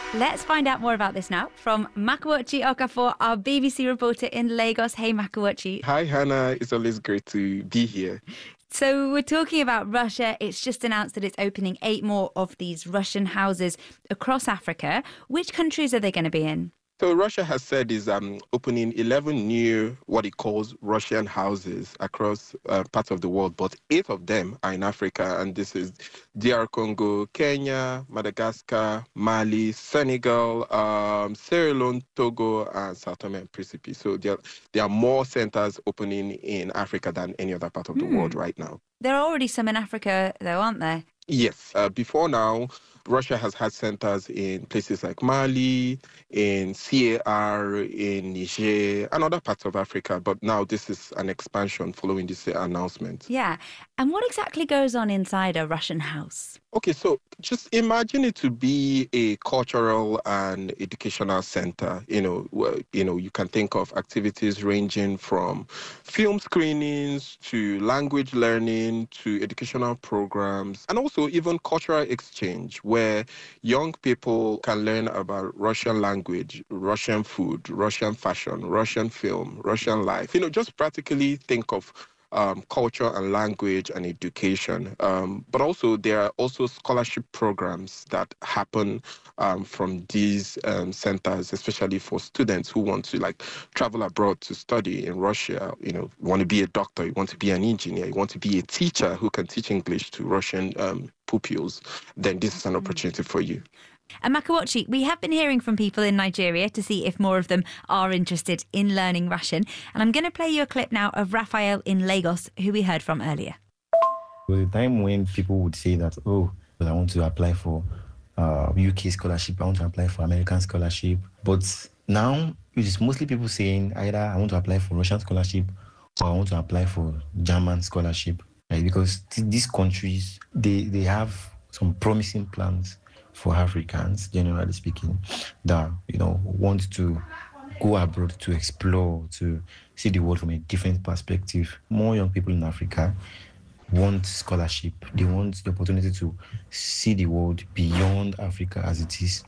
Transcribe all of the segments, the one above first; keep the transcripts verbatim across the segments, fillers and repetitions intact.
Let's find out more about this now from Makowachi Okafor, our B B C reporter in Lagos. Hey, Makowachi. Hi, Hannah. It's always great to be here. So we're talking about Russia. It's just announced that it's opening eight more of these Russian houses across Africa. Which countries are they going to be in? So Russia has said is um, opening eleven new, what it calls Russian houses across uh, parts of the world, but eight of them are in Africa, and this is D R Congo, Kenya, Madagascar, Mali, Senegal, um, Sierra Leone, Togo, and Sao Tome and Principe. So there, there are more centers opening in Africa than any other part of the mm. world right now. There are already some in Africa, though, aren't there? Yes. Uh, before now, Russia has had centers in places like Mali, in C A R, in Niger, and other parts of Africa. But now this is an expansion following this announcement. Yeah. And what exactly goes on inside a Russian house? Okay, so just imagine it to be a cultural and educational center. You know, where, you know, you can think of activities ranging from film screenings to language learning to educational programs, and also even cultural exchange, where young people can learn about Russian language, Russian food, Russian fashion, Russian film, Russian life. You know, just practically think of Um, culture and language and education. Um, but also there are also scholarship programs that happen um, from these um, centers, especially for students who want to like travel abroad to study in Russia. You know, you want to be a doctor, you want to be an engineer, you want to be a teacher who can teach English to Russian um, pupils, then this is an opportunity for you. And Makowachi, we have been hearing from people in Nigeria to see if more of them are interested in learning Russian. And I'm going to play you a clip now of Raphael in Lagos, who we heard from earlier. There was a time when people would say that, oh, I want to apply for uh, U K scholarship, I want to apply for American scholarship. But now it is mostly people saying either I want to apply for Russian scholarship or I want to apply for German scholarship. Right? Because th- these countries, they, they have some promising plans for Africans, generally speaking, that, you know, want to go abroad to explore, to see the world from a different perspective. More young people in Africa want scholarship. They want the opportunity to see the world beyond Africa as it is.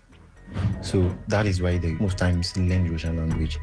So that is why they most times learn the Russian language.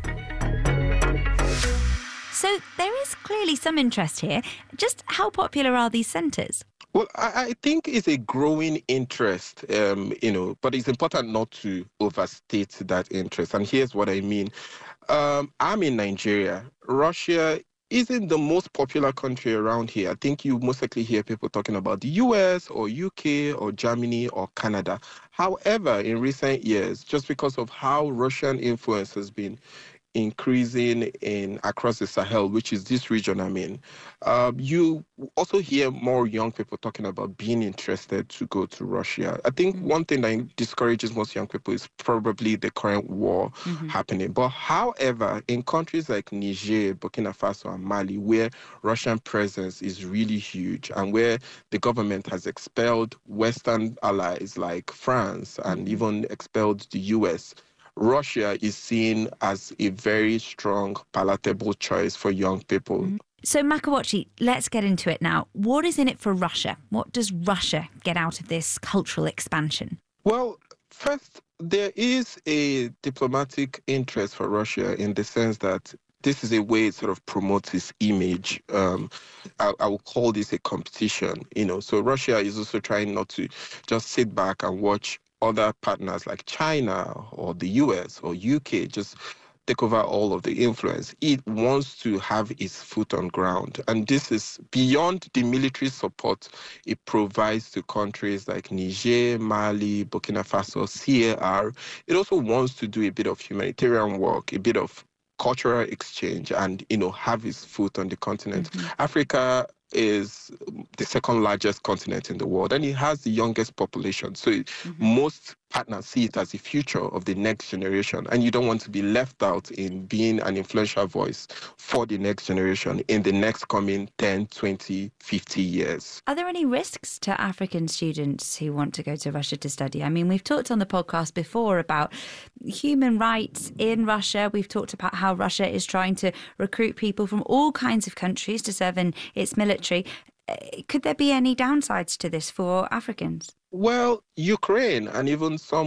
So there is clearly some interest here. Just how popular are these centres? Well, I, I think it's a growing interest, um, you know, but it's important not to overstate that interest. And here's what I mean. Um, I'm in Nigeria. Russia isn't the most popular country around here. I think you most likely hear people talking about the U S or U K or Germany or Canada. However, in recent years, just because of how Russian influence has been increasing in across the Sahel, which is this region I'm in, um, you also hear more young people talking about being interested to go to Russia. I think one thing that discourages most young people is probably the current war mm-hmm. happening. But however, in countries like Niger, Burkina Faso, and Mali, where Russian presence is really huge and where the government has expelled Western allies like France and mm-hmm. even expelled the U S, Russia is seen as a very strong, palatable choice for young people. Mm-hmm. So, Makowachi, let's get into it now. What is in it for Russia? What does Russia get out of this cultural expansion? Well, first, there is a diplomatic interest for Russia in the sense that this is a way it sort of promotes its image. Um, I, I will call this a competition, you know. So Russia is also trying not to just sit back and watch other partners like China or the U S or U K just take over all of the influence. It wants to have its foot on ground. And this is beyond the military support it provides to countries like Niger, Mali, Burkina Faso, C A R. It also wants to do a bit of humanitarian work, a bit of cultural exchange, and, you know, have its foot on the continent. Mm-hmm. Africa is the second largest continent in the world, and it has the youngest population. So mm-hmm. most partners see it as the future of the next generation, and you don't want to be left out in being an influential voice for the next generation in the next coming ten, twenty, fifty years. Are there any risks to African students who want to go to Russia to study? I mean, we've talked on the podcast before about human rights in Russia. We've talked about how Russia is trying to recruit people from all kinds of countries to serve in its military. Could there be any downsides to this for Africans? Well, Ukraine and even some